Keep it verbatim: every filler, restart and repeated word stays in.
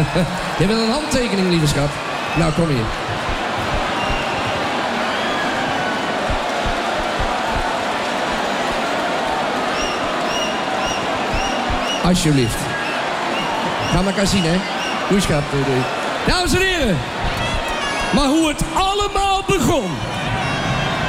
Je wil een handtekening, lieve schat. Nou, kom hier. Alsjeblieft. Gaan we elkaar zien, hè? Doei, schat. Doei, doei. Dames en heren. Maar hoe het allemaal begon...